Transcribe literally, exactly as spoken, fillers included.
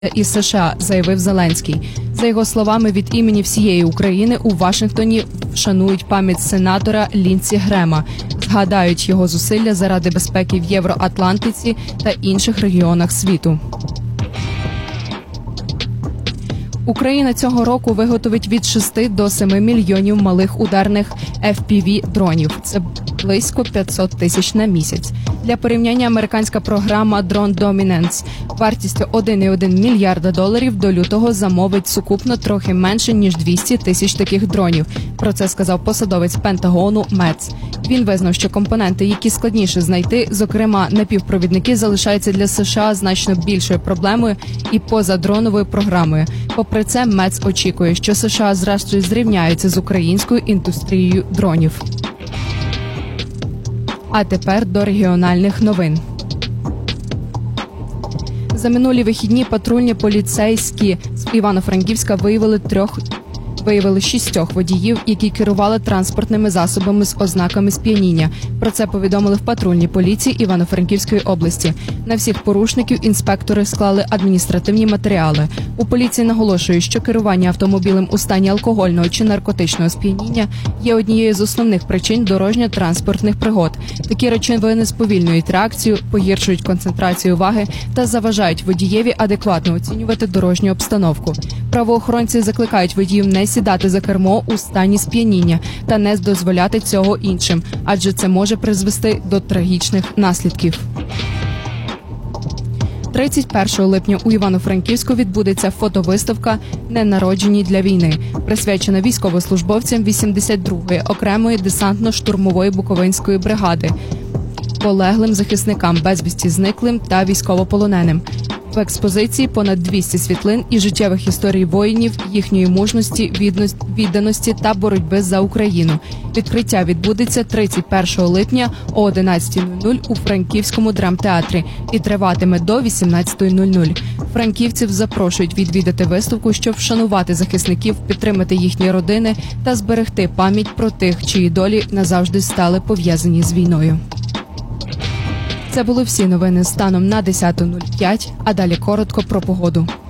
із США, заявив Зеленський. За його словами, від імені всієї України у Вашингтоні вшанують пам'ять сенатора Лінсі Грема, згадають його зусилля заради безпеки в Євроатлантиці та інших регіонах світу. Україна цього року виготовить від шести до семи мільйонів малих ударних еф пі ві-дронів. Це близько п'ятсот тисяч на місяць. Для порівняння, американська програма Drone Dominance вартістю один цілих один мільярда доларів до лютого замовить сукупно трохи менше, ніж двісті тисяч таких дронів. Про це сказав посадовець Пентагону Мец. Він визнав, що компоненти, які складніше знайти, зокрема напівпровідники, залишаються для США значно більшою проблемою і позадроновою програмою. Попри це, Мец очікує, що США зрештою зрівняються з українською індустрією дронів. А тепер до регіональних новин. За минулі вихідні патрульні поліцейські з Івано-Франківська виявили трьох Виявили шістьох водіїв, які керували транспортними засобами з ознаками сп'яніння. Про це повідомили в патрульній поліції Івано-Франківської області. На всіх порушників інспектори склали адміністративні матеріали. У поліції наголошують, що керування автомобілем у стані алкогольного чи наркотичного сп'яніння є однією з основних причин дорожньо-транспортних пригод. Такі речовини сповільнюють реакцію, погіршують концентрацію уваги та заважають водієві адекватно оцінювати дорожню обстановку. Правоохоронці закликають водіїв не сідати за кермо у стані сп'яніння та не дозволяти цього іншим, адже це може призвести до трагічних наслідків. тридцять першого липня у Івано-Франківську відбудеться фотовиставка «Ненароджені для війни», присвячена військовослужбовцям вісімдесят другої окремої десантно-штурмової Буковинської бригади, полеглим захисникам, безвісті зниклим та військовополоненим. В експозиції понад двісті світлин і життєвих історій воїнів, їхньої мужності, відданості та боротьби за Україну. Відкриття відбудеться тридцять першого липня о одинадцятій нуль нуль у Франківському драмтеатрі і триватиме до вісімнадцятої нуль нуль. Франківців запрошують відвідати виставку, щоб вшанувати захисників, підтримати їхні родини та зберегти пам'ять про тих, чиї долі назавжди стали пов'язані з війною. Це були всі новини станом на десята нуль п'ять, а далі коротко про погоду.